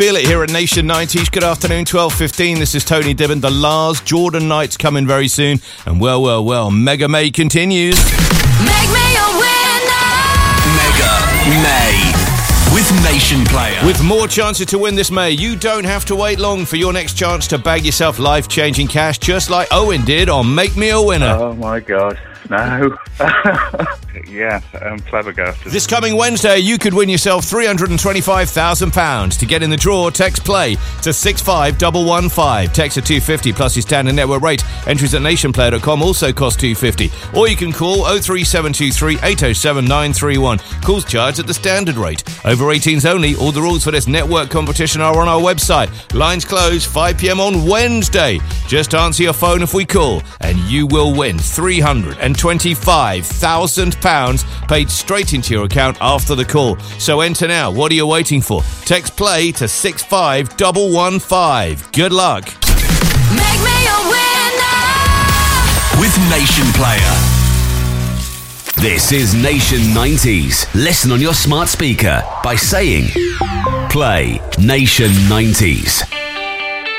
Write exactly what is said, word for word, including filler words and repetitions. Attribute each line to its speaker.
Speaker 1: Feel it here at Nation nineties. Good afternoon, twelve fifteen. This is Tony Dibben. The Lars Jordan Nights coming very soon. And well, well, well, Mega May continues.
Speaker 2: Make me a winner!
Speaker 3: Mega May with Nation Player.
Speaker 1: With more chances to win this May, you don't have to wait long for your next chance to bag yourself life-changing cash, just like Owen did on Make Me a Winner.
Speaker 4: Oh, my God. No. Yeah, I'm flabbergasted.
Speaker 1: This coming Wednesday, you could win yourself three hundred twenty-five thousand pounds. To get in the draw, text PLAY to six five one one five. Text at two hundred fifty plus your standard network rate. Entries at nation player dot com also cost two hundred fifty. Or you can call oh three seven two three eight oh seven nine three one. Calls charged at the standard rate. Over eighteens only. All the rules for this network competition are on our website. Lines close five p.m. on Wednesday. Just answer your phone if we call, and you will win three hundred twenty-five thousand pounds paid straight into your account after the call. So enter now. What are you waiting for? Text PLAY to six five one one five. Good luck.
Speaker 2: Make me a winner!
Speaker 3: With Nation Player. This is Nation nineties. Listen on your smart speaker by saying Play Nation nineties.